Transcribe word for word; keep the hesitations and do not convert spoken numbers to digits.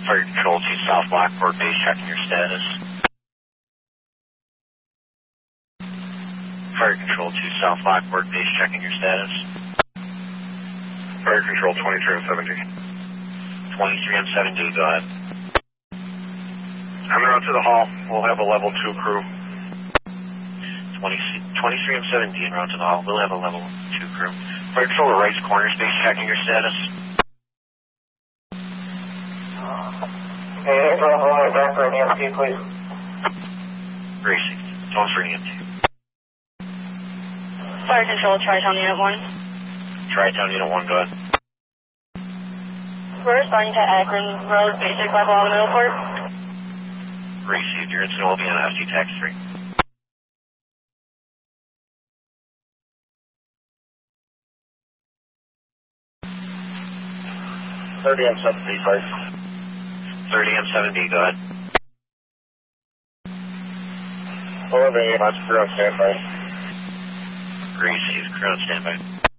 Fire Control to South Blackboard Base, checking your status. Fire Control to South Blackboard Base, checking your status. Fire Control twenty-three M seventy. twenty-three M seventy, go ahead. I'm out to the hall. We'll have a level two crew. twenty, twenty-three M seventy en route to the hall. We'll have a level two crew. Fire Control to Rice Corner Space, checking your status. Okay, Angel, hold it back for an E M T, please. Gracie, tones for E M T. Fire Control, Tri-Town Unit one. Tri-Town Unit one, go ahead. We're responding to Akron Road, basic level on the middle port. Received. Your incident will be on F C Tax three. thirty M seventy, please. thirty M seventy, go ahead. eleven, that's crew on standby. Received. Crew on standby.